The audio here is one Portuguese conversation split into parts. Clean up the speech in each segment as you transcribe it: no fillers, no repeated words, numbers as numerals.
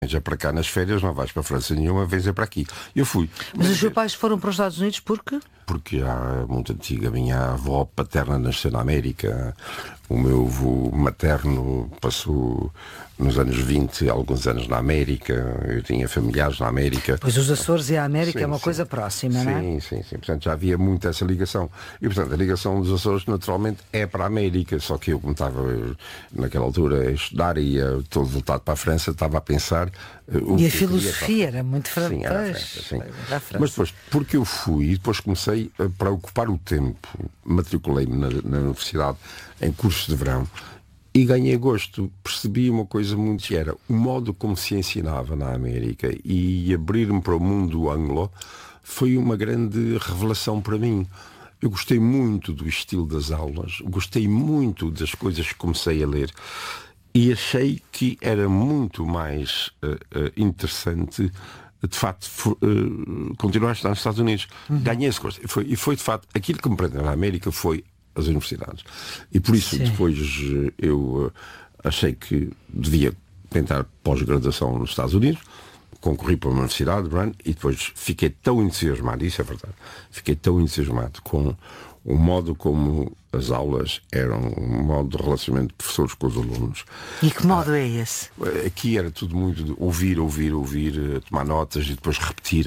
Já para cá nas férias, não vais para a França nenhuma, vens para aqui. Eu fui. Mas os seus pais foram para os Estados Unidos porque? Porque há muito antiga, a minha avó paterna nasceu na América, o meu avô materno passou nos anos 20 alguns anos na América, eu tinha familiares na América. Pois os Açores e a América Sim, é uma sim. coisa próxima, não é? Sim. Portanto, já havia muito essa ligação. E, portanto, a ligação dos Açores, naturalmente, é para a América. Só que eu, como estava naquela altura a estudar e todo voltado para a França, estava a pensar... E a filosofia era muito Sim, era a francesa. França, sim. Mas depois, porque eu fui, depois comecei, para ocupar o tempo, matriculei-me na universidade em cursos de verão e ganhei gosto. Percebi uma coisa muito, era o modo como se ensinava na América, e abrir-me para o mundo anglo foi uma grande revelação para mim. Eu gostei muito do estilo das aulas, gostei muito das coisas que comecei a ler. E achei que era muito mais interessante, de facto, continuar a estudar nos Estados Unidos. Ganhei esse gosto. E foi, de facto, aquilo que me prendeu na América foi as universidades. E por isso, depois, eu achei que devia tentar pós-graduação nos Estados Unidos. Concorri para uma universidade, e depois fiquei tão entusiasmado, isso é verdade, fiquei tão entusiasmado com o modo como as aulas eram, um modo de relacionamento de professores com os alunos. E que modo é esse? Aqui era tudo muito de ouvir, tomar notas e depois repetir.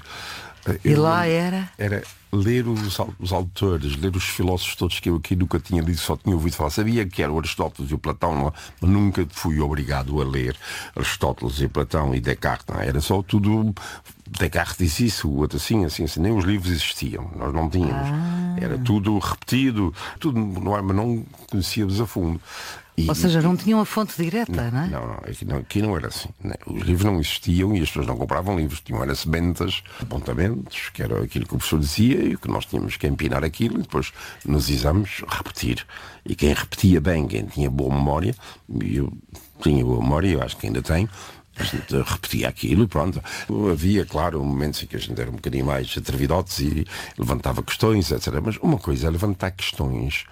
E lá era ler os autores, ler os filósofos todos que eu aqui nunca tinha lido, só tinha ouvido falar. Sabia que era o Aristóteles e o Platão, mas nunca fui obrigado a ler Aristóteles e Platão e Descartes. Não. Era só tudo... Descartes disse isso, o outro assim. Nem os livros existiam, nós não tínhamos. Era tudo repetido, tudo, mas não conhecíamos a fundo. Ou seja, não tinham a fonte direta, não é? Não, aqui não era assim. Os livros não existiam e as pessoas não compravam livros. Tinham era sementes, apontamentos, que era aquilo que o professor dizia e que nós tínhamos que empinar aquilo e depois nos exames repetir. E quem repetia bem, quem tinha boa memória, e eu tinha boa memória, eu acho que ainda tenho, a gente repetia aquilo e pronto. Havia, claro, momentos em que a gente era um bocadinho mais atrevidotes e levantava questões, etc. Mas uma coisa é levantar questões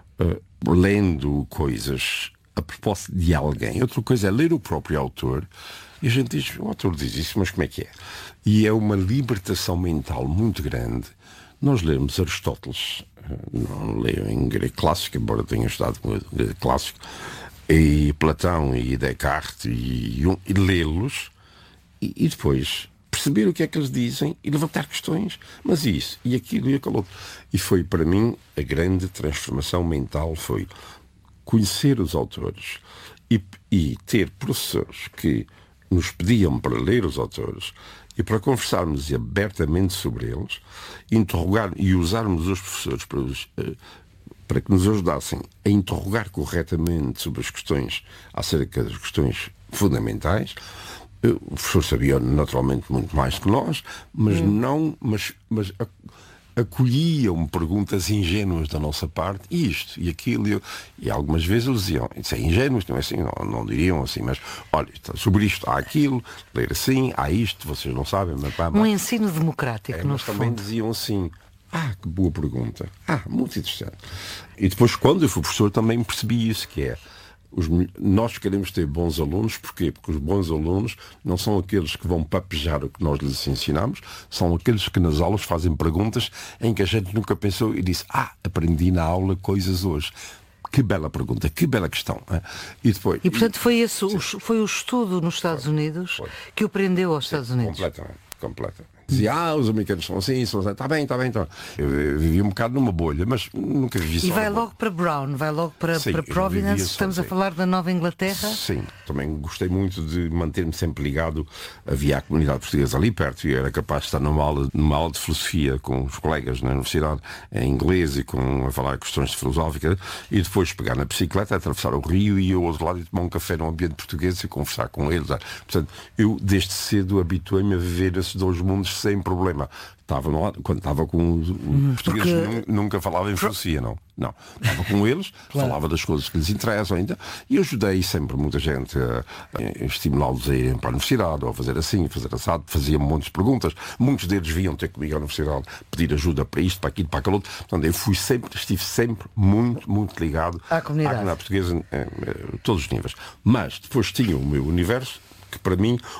lendo coisas a propósito de alguém. Outra coisa é ler o próprio autor e a gente diz, o autor diz isso, mas como é que é? E é uma libertação mental muito grande. Nós lemos Aristóteles, não leio em grego clássico, embora tenha estudado com grego clássico, e Platão e Descartes e lê-los e depois perceber o que é que eles dizem e levantar questões, mas isso, e aquilo e aquilo outro. E foi para mim a grande transformação mental, foi conhecer os autores e ter professores que nos pediam para ler os autores e para conversarmos abertamente sobre eles, interrogar e usarmos os professores para que nos ajudassem a interrogar corretamente sobre as questões acerca das questões fundamentais. O professor sabia naturalmente muito mais que nós, mas acolhiam perguntas ingênuas da nossa parte, isto e aquilo, e algumas vezes eles diziam, isso é ingênuo, não é assim, não diriam assim, mas olha, sobre isto há aquilo, ler assim, há isto, vocês não sabem, um ensino democrático, no mas fundo. também diziam assim, que boa pergunta, muito interessante. E depois, quando eu fui professor, também percebi isso, que é nós queremos ter bons alunos. Porquê? Porque os bons alunos não são aqueles que vão papejar o que nós lhes ensinamos, são aqueles que nas aulas fazem perguntas em que a gente nunca pensou e disse, aprendi na aula coisas hoje. Que bela pergunta, que bela questão. E portanto foi o estudo nos Estados Unidos que o prendeu aos Estados Unidos. Completamente. Dizia, os americanos são assim, está bem. Eu vivi um bocado numa bolha, mas nunca vivi só. E vai logo para Brown, vai logo para Providence, estamos a falar da Nova Inglaterra? Sim, também gostei muito de manter-me sempre ligado. Havia a comunidade portuguesa ali perto e era capaz de estar numa aula de filosofia com os colegas na universidade, em inglês e a falar questões filosóficas, e depois pegar na bicicleta, atravessar o rio e ir ao outro lado e tomar um café num ambiente português e conversar com eles. Portanto, eu desde cedo habituei-me a viver esses dois mundos sem problema. Quando estava com os portugueses, nunca falava em filosofia, não. Estava com eles, falava das coisas que lhes interessam ainda, e ajudei sempre muita gente a estimulá-los a irem para a universidade, ou a fazer assim, fazer assado, fazia montes de perguntas. Muitos deles vinham ter comigo à universidade, pedir ajuda para isto, para aquilo, para aquilo outro. Portanto, eu estive sempre muito, muito ligado à comunidade portuguesa, todos os níveis. Mas depois tinha o meu universo, que para mim